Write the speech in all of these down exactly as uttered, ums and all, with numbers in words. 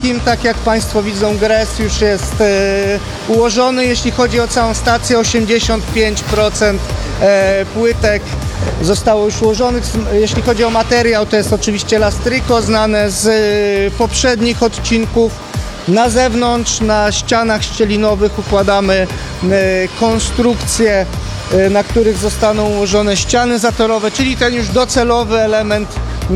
wszystkim, tak jak Państwo widzą, gres już jest e, ułożony. Jeśli chodzi o całą stację, osiemdziesiąt pięć procent e, płytek zostało już ułożonych. Jeśli chodzi o materiał, to jest oczywiście Lastrico, znane z e, poprzednich odcinków. Na zewnątrz, na ścianach ścielinowych układamy e, konstrukcje, e, na których zostaną ułożone ściany zatorowe, czyli ten już docelowy element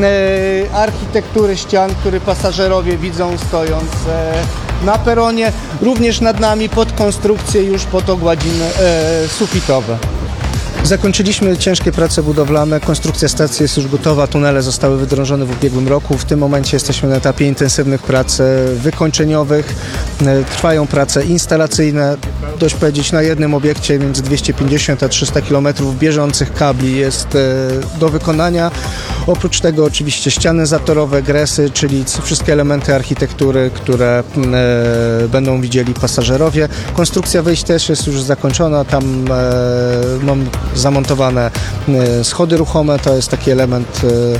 e, architektury ścian, który pasażerowie widzą stojąc e, na peronie. Również nad nami pod konstrukcję już podogładziny e, sufitowe. Zakończyliśmy ciężkie prace budowlane, konstrukcja stacji jest już gotowa, tunele zostały wydrążone w ubiegłym roku. W tym momencie jesteśmy na etapie intensywnych prac wykończeniowych. Trwają prace instalacyjne. Dość powiedzieć, na jednym obiekcie między dwieście pięćdziesiąt a trzysta kilometrów bieżących kabli jest do wykonania. Oprócz tego oczywiście ściany zatorowe, gresy, czyli wszystkie elementy architektury, które e, będą widzieli pasażerowie. Konstrukcja wyjść też jest już zakończona, tam e, mam zamontowane e, schody ruchome, to jest taki element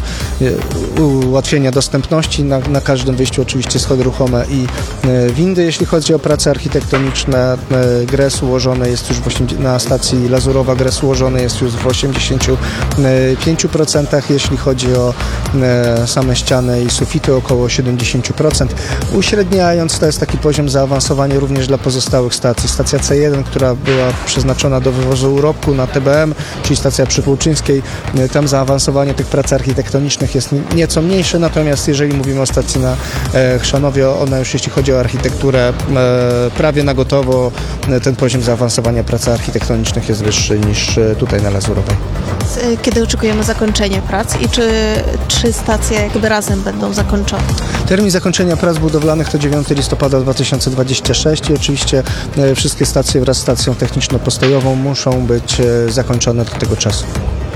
e, ułatwienia dostępności. Na, na każdym wyjściu oczywiście schody ruchome i e, windy. Jeśli chodzi o prace architektoniczne, e, gres ułożony jest już w osiemdziesięciu, na stacji Lazurowa gres ułożony jest już w osiemdziesięciu pięciu procentach. Jeśli chodzi Chodzi o e, same ściany i sufity, około siedemdziesiąt procent. Uśredniając, to jest taki poziom zaawansowania również dla pozostałych stacji. Stacja C jeden, która była przeznaczona do wywozu urobku na T B M, czyli stacja przy Półczyńskiej, e, tam zaawansowanie tych prac architektonicznych jest nieco mniejsze, natomiast jeżeli mówimy o stacji na e, Chrzanowie, ona już jeśli chodzi o architekturę e, prawie na gotowo, e, ten poziom zaawansowania prac architektonicznych jest wyższy niż e, tutaj na Lazurowej. Kiedy oczekujemy zakończenia prac i czy trzy stacje jakby razem będą zakończone? Termin zakończenia prac budowlanych to dziewiątego listopada dwa tysiące dwudziestego szóstego i oczywiście e, wszystkie stacje wraz z stacją techniczno-postojową muszą być e, zakończone do tego czasu.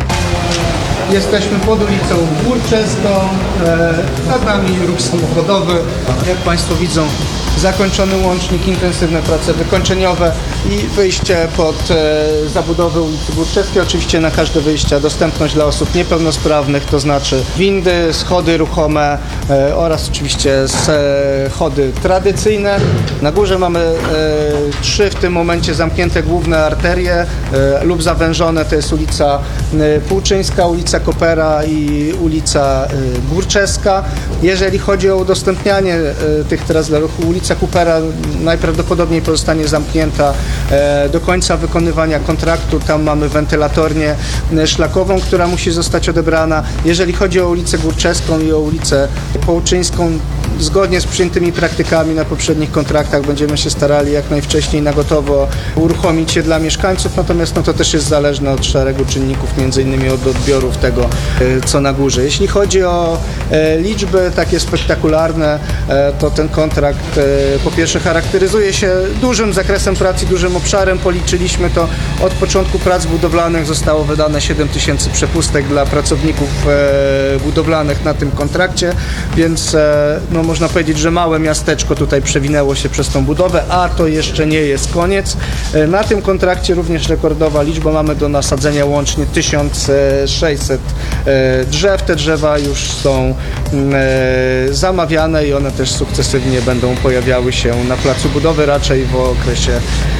Jesteśmy pod ulicą Górczeską, e, nad nami ruch samochodowy. Jak Państwo widzą, zakończony łącznik, intensywne prace wykończeniowe i wyjście pod e, zabudowę ulicy Górczewskiej. Oczywiście na każde wyjście dostępność dla osób niepełnosprawnych, to znaczy windy, schody ruchome e, oraz oczywiście schody tradycyjne. Na górze mamy e, trzy w tym momencie zamknięte główne arterie e, lub zawężone, to jest ulica e, Półczyńska, ulica Kopera i ulica e, Górczeska. Jeżeli chodzi o udostępnianie e, tych tras dla ruchu, ulica Kupera najprawdopodobniej pozostanie zamknięta e, do końca wykonywania kontraktu. Tam mamy wentylatornię szlakową, która musi zostać odebrana. Jeżeli chodzi o ulicę Górczeską i o ulicę Połczyńską, zgodnie z przyjętymi praktykami na poprzednich kontraktach będziemy się starali jak najwcześniej na gotowo uruchomić je dla mieszkańców, natomiast no, to też jest zależne od szeregu czynników, między innymi od odbiorów tego, e, co na górze. Jeśli chodzi o e, liczby takie spektakularne, e, to ten kontrakt e, po pierwsze charakteryzuje się dużym zakresem pracy, dużym obszarem. Policzyliśmy to, od początku prac budowlanych zostało wydane siedem tysięcy przepustek dla pracowników e, budowlanych na tym kontrakcie, więc e, no, można powiedzieć, że małe miasteczko tutaj przewinęło się przez tą budowę, a to jeszcze nie jest koniec. E, na tym kontrakcie również rekordowa liczba, mamy do nasadzenia łącznie tysiąc sześćset e, drzew. Te drzewa już są e, zamawiane i one też sukcesywnie będą pojawiały się na placu budowy, raczej w okresie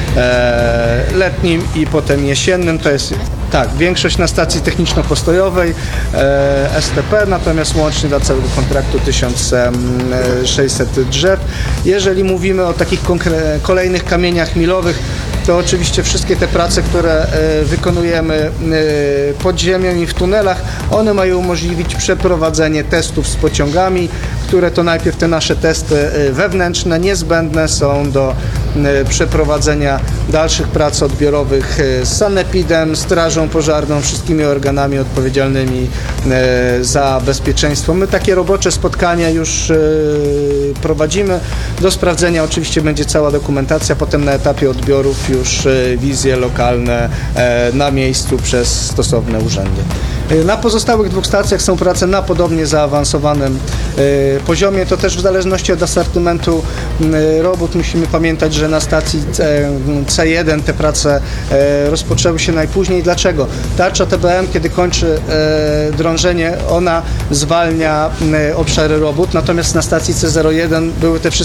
e, letnim i potem jesiennym. To jest tak, większość na stacji techniczno-postojowej e, S T P, natomiast łącznie dla całego kontraktu tysiąc sześćset drzew. Jeżeli mówimy o takich kolejnych kamieniach milowych, to oczywiście wszystkie te prace, które e, wykonujemy e, pod ziemią i w tunelach, one mają umożliwić przeprowadzenie testów z pociągami, które to najpierw te nasze testy wewnętrzne niezbędne są do e, przeprowadzenia dalszych prac odbiorowych z sanepidem, strażą pożarną, wszystkimi organami odpowiedzialnymi e, za bezpieczeństwo. My takie robocze spotkania już e, prowadzimy. Do sprawdzenia oczywiście będzie cała dokumentacja, potem na etapie odbiorów już e, wizje lokalne e, na miejscu przez stosowne urzędy. Na pozostałych dwóch stacjach są prace na podobnie zaawansowanym e, poziomie. To też w zależności od asortymentu e, robót. Musimy pamiętać, że na stacji C jeden te prace e, rozpoczęły się najpóźniej. Dlaczego? Tarcza T B M, kiedy kończy e, drążenie, ona zwalnia e, obszary robót, natomiast na stacji C zero jeden były te wszystkie